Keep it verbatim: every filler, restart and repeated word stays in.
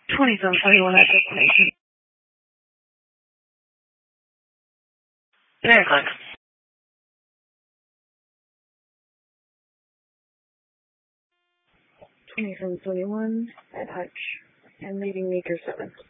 twenty-seven forty-one at destination. Nine o'clock. twenty-seven forty-one at Hutch and leaving Meeker seven.